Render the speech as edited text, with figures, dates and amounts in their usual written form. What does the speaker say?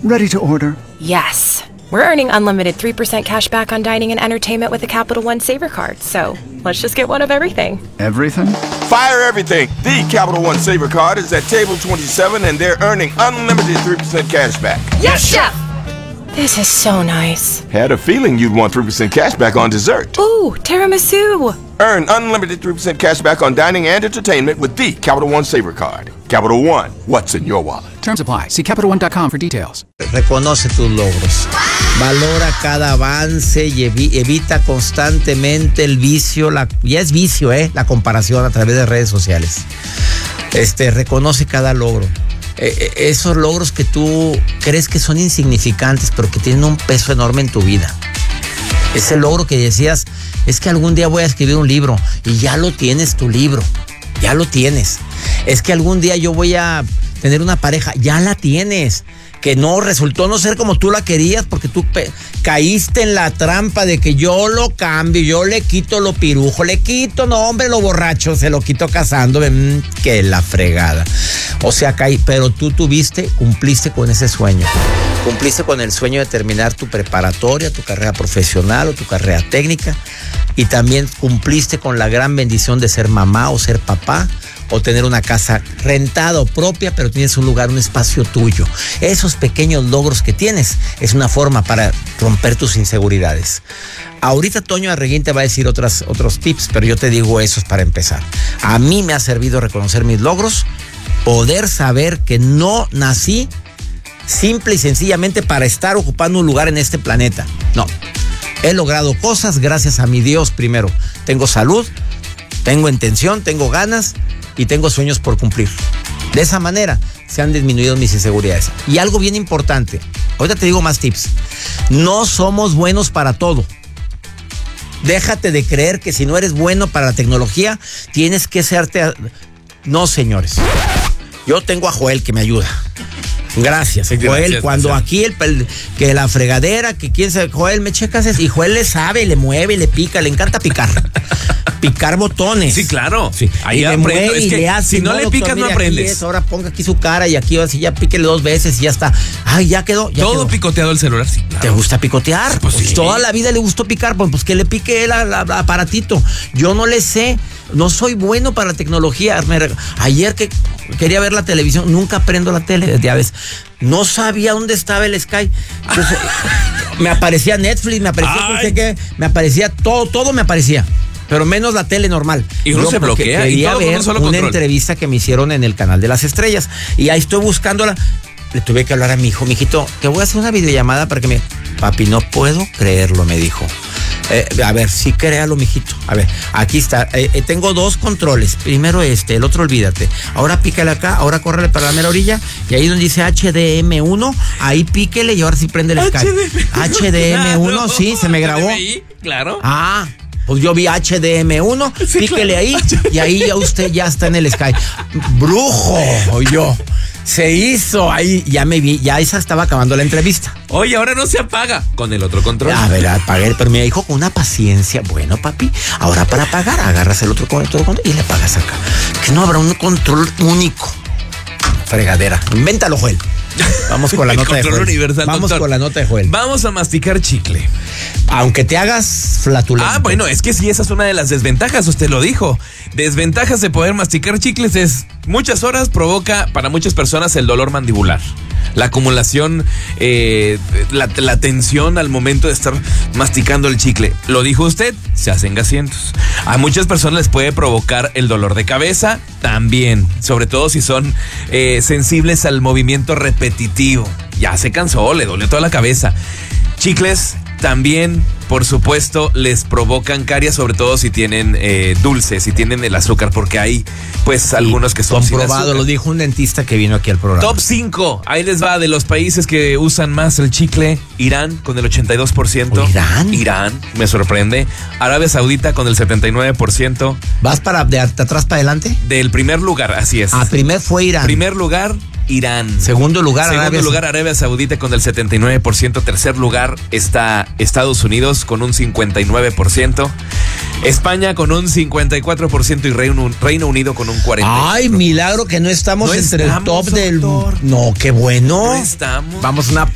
Ready to order. Yes. We're earning unlimited 3% cash back on dining and entertainment with a Capital One Saver card. So let's just get one of everything. Everything? Fire everything. The Capital One Saver card is at table 27 and they're earning unlimited 3% cash back. Yes, Chef! This is so nice. Had a feeling you'd want 3% cash back on dessert. Ooh, tiramisu. Earn unlimited 3% cash back on dining and entertainment with the Capital One Saver card. Capital One, what's in your wallet? Terms apply. See CapitalOne.com for details. Reconoce tus logros. Valora cada avance y evita constantemente el vicio. Ya es vicio, la comparación a través de redes sociales. Reconoce cada logro. Esos logros que tú crees que son insignificantes, pero que tienen un peso enorme en tu vida. Ese logro que decías, es que algún día voy a escribir un libro, y ya lo tienes tu libro, ya lo tienes. Es que algún día yo voy a tener una pareja, ya la tienes. Que no resultó no ser como tú la querías, porque tú caíste en la trampa de que yo lo cambio, yo le quito lo pirujo, lo borracho, se lo quito casando, que la fregada. O sea, pero tú cumpliste con ese sueño. Cumpliste con el sueño de terminar tu preparatoria, tu carrera profesional o tu carrera técnica, y también cumpliste con la gran bendición de ser mamá o ser papá, o tener una casa rentada o propia, pero tienes un lugar, un espacio tuyo. Esos pequeños logros que tienes es una forma para romper tus inseguridades. Ahorita Toño Arreguín te va a decir otros tips, pero yo te digo esos para empezar. A mí me ha servido reconocer mis logros, poder saber que no nací simple y sencillamente para estar ocupando un lugar en este planeta. No, he logrado cosas gracias a mi Dios primero. Tengo salud, tengo intención, tengo ganas y tengo sueños por cumplir. De esa manera se han disminuido mis inseguridades. Y algo bien importante, ahorita te digo más tips. No somos buenos para todo. Déjate de creer que si no eres bueno para la tecnología, tienes que serte... No, señores. Yo tengo a Joel que me ayuda. Gracias, Joel. Gracias, cuando gracias. Aquí que la fregadera, que quién sabe, Joel, me checas eso. Y Joel le sabe, le mueve, le pica, le encanta picar. Picar botones. Sí, claro. Sí. Ahí aprendo. Es que le hace, si no le picas, no aprendes. Ahora ponga aquí su cara y aquí así, ya píquele 2 veces y ya está. Ay, ya quedó. Todo quedó. Picoteado el celular, sí. Claro. ¿Te gusta picotear? Pues sí. Toda la vida le gustó picar, pues que le pique el aparatito. Yo no le sé. No soy bueno para la tecnología. Ayer que quería ver la televisión, nunca prendo la tele, ya ves. No sabía dónde estaba el Sky. Entonces, me aparecía Netflix, me aparecía todo me aparecía. Pero menos la tele normal. Y uno se bloquea. Quería y todo ver solo una control. Entrevista que me hicieron en el canal de las estrellas. Y ahí estoy buscándola. Le tuve que hablar a mi hijo. Mijito, te voy a hacer una videollamada para que me... Papi, no puedo creerlo, me dijo. A ver, sí, créalo, mijito. A ver, aquí está. Tengo 2 controles. Primero el otro olvídate. Ahora pícale acá, ahora córrele para la mera orilla. Y ahí donde dice HDM1, ahí píquele y ahora sí prende el Sky. HDM1, claro. Sí, se me grabó. Claro. Ah, pues yo vi HDM1, sí, píquele claro. Ahí y ahí ya usted ya está en el Sky. Brujo, yo. Se hizo ahí, ya me vi, ya esa estaba acabando la entrevista. Oye, ahora no se apaga con el otro control. A ver, apagué, pero me dijo con una paciencia. Bueno, papi, ahora para apagar, agarras el otro control y le apagas acá. Que no habrá un control único. Fregadera. Invéntalo, Joel. Vamos con la nota de Joel. Universal, vamos doctor. Con la nota de Joel. Vamos a masticar chicle. Aunque te hagas flatulento. Ah, bueno, es que sí, esa es una de las desventajas, usted lo dijo. Desventajas de poder masticar chicles es muchas horas provoca para muchas personas el dolor mandibular. La acumulación, la tensión al momento de estar masticando el chicle. Lo dijo usted, se hacen gasientos. A muchas personas les puede provocar el dolor de cabeza también, sobre todo si son sensibles al movimiento repetitivo. Ya se cansó, le dolió toda la cabeza. Chicles también, por supuesto, les provocan caries, sobre todo si tienen dulce, si tienen el azúcar, porque hay pues algunos que son comprobado, lo dijo un dentista que vino aquí al programa. Top 5, ahí les va, de los países que usan más el chicle. Irán con el 82%. Irán, me sorprende. Arabia Saudita con el 79%. ¿Vas de atrás para adelante? Del primer lugar, así es. Primer fue Irán. Primer lugar, Irán. Segundo lugar, Arabia Saudita con el 79%. Tercer lugar está Estados Unidos con un 59%. España con un 54% y Reino Unido con un 40%. Ay, milagro que no estamos entre el top del... No, qué bueno. No estamos. Vamos a una